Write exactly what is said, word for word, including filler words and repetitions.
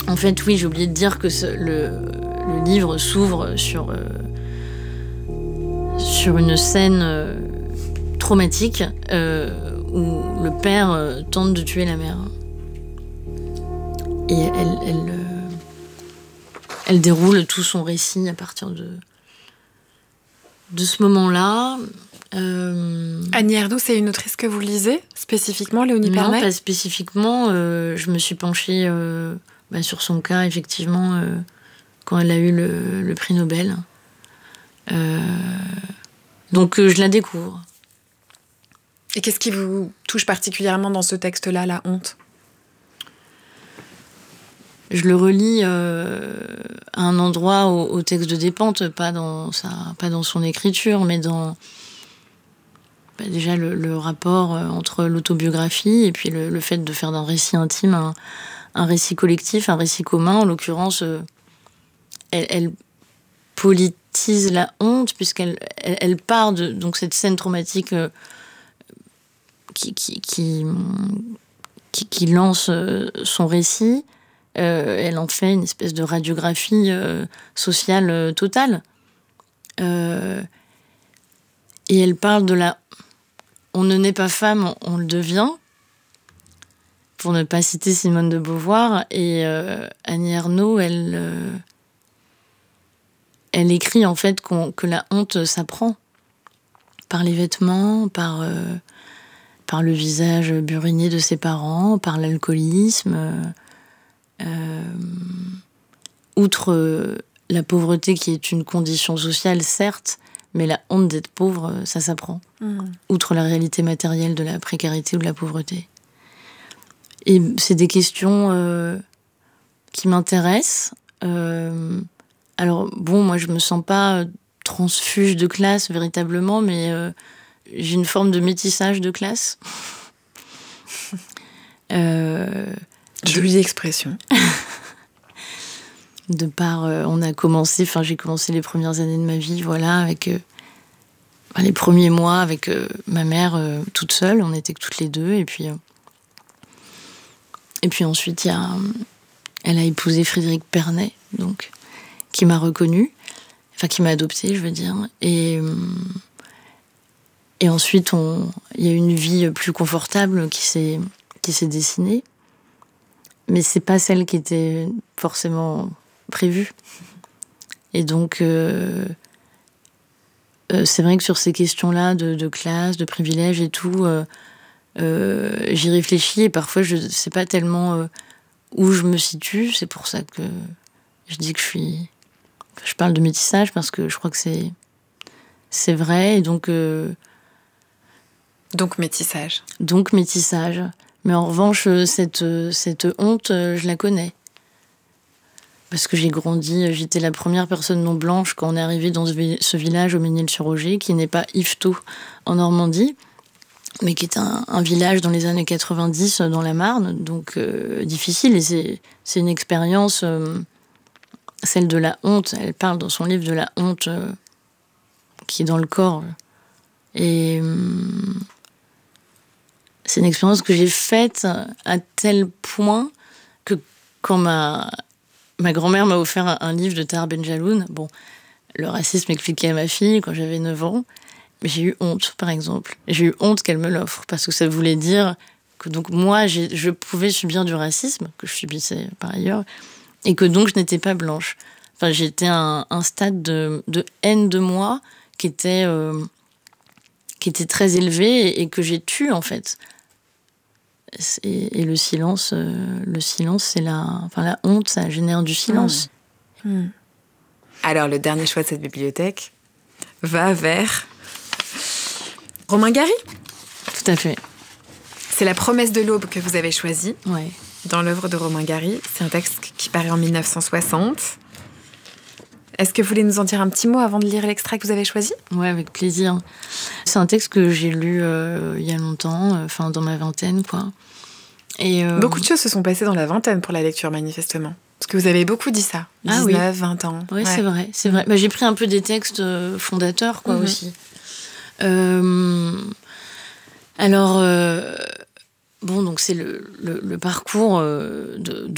En fait, oui, j'ai oublié de dire que ce, le, le livre s'ouvre sur, euh, sur une scène euh, traumatique euh, où le père euh, tente de tuer la mère. Et elle, elle, euh, elle déroule tout son récit à partir de, de ce moment-là. Euh... Annie Ernaux, c'est une autrice que vous lisez spécifiquement, Léonie Pernet ? Non, pas spécifiquement. Euh, je me suis penchée euh, bah, sur son cas, effectivement, euh, quand elle a eu le, le prix Nobel. Euh... Donc, euh, je la découvre. Et qu'est-ce qui vous touche particulièrement dans ce texte-là, la honte ? Je le relis euh, à un endroit au, au texte de Despentes, pas dans, sa, pas dans son écriture, mais dans bah, déjà le, le rapport entre l'autobiographie et puis le, le fait de faire d'un récit intime un, un récit collectif, un récit commun. En l'occurrence, euh, elle, elle politise la honte puisqu'elle elle, elle part de donc, cette scène traumatique euh, qui, qui, qui, qui, qui lance euh, son récit. Euh, elle en fait une espèce de radiographie euh, sociale euh, totale. Euh, et elle parle de la... On ne naît pas femme, on le devient, pour ne pas citer Simone de Beauvoir. Et euh, Annie Ernaux, elle, euh, elle écrit en fait qu'on, que la honte s'apprend par les vêtements, par, euh, par le visage buriné de ses parents, par l'alcoolisme... Euh, Euh, outre euh, la pauvreté qui est une condition sociale, certes, mais la honte d'être pauvre, ça s'apprend. Mmh. Outre la réalité matérielle de la précarité ou de la pauvreté. Et c'est des questions euh, qui m'intéressent. Euh, alors, bon, moi, je me sens pas transfuge de classe, véritablement, mais euh, j'ai une forme de métissage de classe. euh... Jolie expression. De par, euh, on a commencé, enfin j'ai commencé les premières années de ma vie, voilà, avec euh, les premiers mois avec euh, ma mère euh, toute seule, on était que toutes les deux, et puis euh, et puis ensuite il y a, euh, elle a épousé Frédéric Pernet, donc qui m'a reconnue, enfin qui m'a adoptée, je veux dire, et euh, et ensuite on, il y a une vie plus confortable qui s'est qui s'est dessinée. Mais c'est pas celle qui était forcément prévue. Et donc, euh, euh, c'est vrai que sur ces questions-là de, de classe, de privilèges et tout, euh, euh, j'y réfléchis et parfois je sais pas tellement euh, où je me situe. C'est pour ça que je dis que je suis... Je parle de métissage parce que je crois que c'est, c'est vrai. Et donc... Euh, donc métissage. Donc métissage. Mais en revanche, cette, cette honte, je la connais. Parce que j'ai grandi, j'étais la première personne non blanche quand on est arrivé dans ce village au Ménil-sur-Oger, qui n'est pas Yvetot en Normandie, mais qui est un, un village dans les années quatre-vingt-dix dans la Marne, donc euh, difficile. Et c'est, c'est une expérience, euh, celle de la honte. Elle parle dans son livre de la honte euh, qui est dans le corps. Et... Euh, c'est une expérience que j'ai faite à tel point que quand ma, ma grand-mère m'a offert un, un livre de Tahar Benjaloun, bon, le racisme expliqué à ma fille quand j'avais neuf ans, mais j'ai eu honte, par exemple. J'ai eu honte qu'elle me l'offre, parce que ça voulait dire que donc moi, j'ai, je pouvais subir du racisme, que je subissais par ailleurs, et que donc je n'étais pas blanche. Enfin, j'étais à un, un stade de, de haine de moi qui était, euh, qui était très élevé et, et que j'ai tué, en fait. Et, et le silence, euh, le silence, c'est la, enfin la honte, ça génère du silence. Mmh. Mmh. Alors le dernier choix de cette bibliothèque va vers Romain Gary. Tout à fait. C'est La promesse de l'aube que vous avez choisi. Ouais. Dans l'œuvre de Romain Gary, c'est un texte qui paraît en dix-neuf cent soixante. Est-ce que vous voulez nous en dire un petit mot avant de lire l'extrait que vous avez choisi ? Ouais, avec plaisir. C'est un texte que j'ai lu euh, il y a longtemps, enfin euh, dans ma vingtaine, quoi. Et euh... beaucoup de choses se sont passées dans la vingtaine pour la lecture, manifestement. Parce que vous avez beaucoup dit ça. Ah, dix-neuf, oui. vingt ans. Oui, ouais. c'est vrai. C'est vrai. Bah, j'ai pris un peu des textes fondateurs, quoi, mm-hmm. aussi. Euh... Alors, euh... bon, donc c'est le, le, le parcours euh, de, de